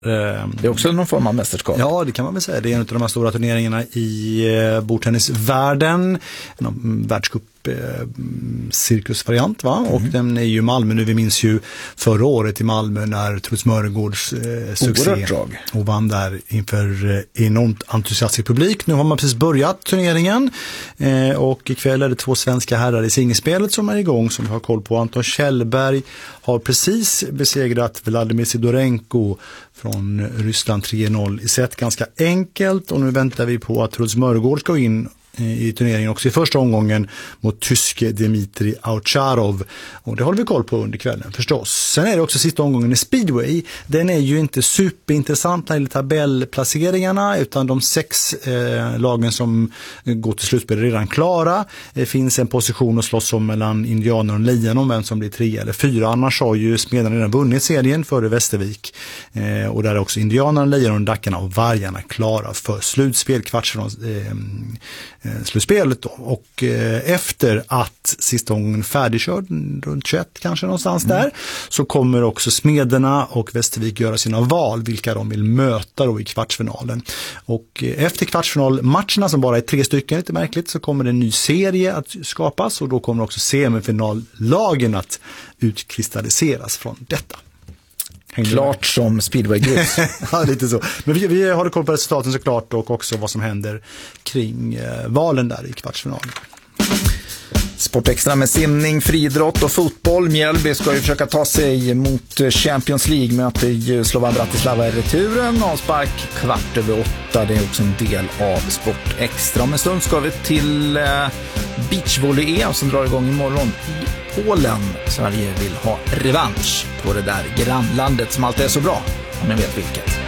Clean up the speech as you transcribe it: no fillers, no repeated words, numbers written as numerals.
Det är också någon form av mästerskap. Ja, det kan man väl säga. Det är en av de här stora turneringarna i bordtennisvärlden. En världscup cirkusvariant, va? Och den är ju i Malmö nu. Vi minns ju förra året i Malmö när Truls Mörgårds succé och vann där inför enormt entusiastisk publik. Nu har man precis börjat turneringen och ikväll är det 2 svenska herrar i singelspelet som är igång, som vi har koll på. Anton Kjellberg har precis besegrat Vladimir Sidorenko från Ryssland 3-0 i set, ganska enkelt, och nu väntar vi på att Truls Mörgård ska in i turneringen också i första omgången mot tyske Dmitri Aucharov, och det håller vi koll på under kvällen förstås. Sen är det också sista omgången i speedway. Den är ju inte superintressant när det gäller tabellplaceringarna, utan de 6 lagen som går till slutspel är redan klara. Det finns en position att slåss om mellan Indianer och Lejon om vem som blir 3 eller 4. Annars har ju Smedjan redan vunnit serien före Västervik, och där är också Indianerna, Lejon, Dackarna och Vargarna klara för slutspel, slutspelet då. Och efter att sista gången färdigkörd runt 21 kanske någonstans där, så kommer också Smederna och Västervik göra sina val vilka de vill möta då i kvartsfinalen. Och efter kvartsfinalmatcherna, som bara är 3 stycken, lite märkligt, så kommer en ny serie att skapas, och då kommer också semifinallagen att utkristalliseras från detta. Klart som speedway-grus. Ja, lite så. Men vi har koll på resultaten såklart, och också vad som händer kring valen där i kvartsfinalen. Sportextra med simning, friidrott och fotboll. Mjällby ska ju försöka ta sig mot Champions League, möter ju Slovan Bratislava i returen. Avspark 7:15. Det är också en del av Sportextra. Om en stund ska vi till beachvolley-EM som drar igång imorgon i Polen. Sverige vill ha revansch på det där grannlandet som alltid är så bra, om ni vet vilket.